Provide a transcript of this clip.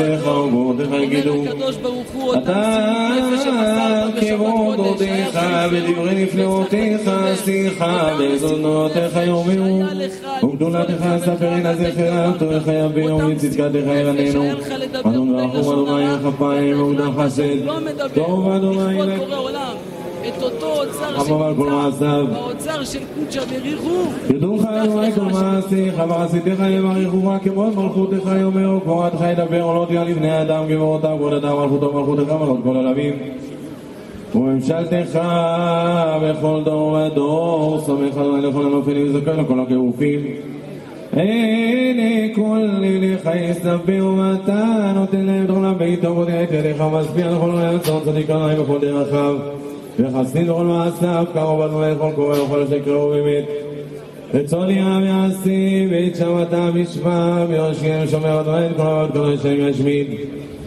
ובורותיך יגידו אתה כבורותיך ודברי נפלאותיך שיחה בזונותיך יאמרו וגדולתך ספרין הזכר תורך יביאו מצדקתך ירננו אדון רחום אדוני כפיים וגדל חסד טוב אדוני את אותו האוצר של קודשא בריחו ידעוך אדוני כל מעשיך ועשיתך יברכוך כבוד מלכותך יאמר קבורתך ידבר עולות לבני אדם גבורותיו כבודתם מלכותך מלכות כל עולמים וממשלתך בכל דור ודור סומך אדוני לכל הנופלים וזכר לכל הכעופים הנה כל לך יסתבר ואתה נותן להם דור לביתו ודעה את ידיך ומשפיע לכל רצון צדיק אדוני בכל דרכיו וחסדים בכל מעשיו קרוב אדוני לכל קורא וכל אשר יקראו באמת רצון יעם יעשי ואת שבתם ישמע ויושיע שומר אדוני את כל עבוד כל השם ישמיד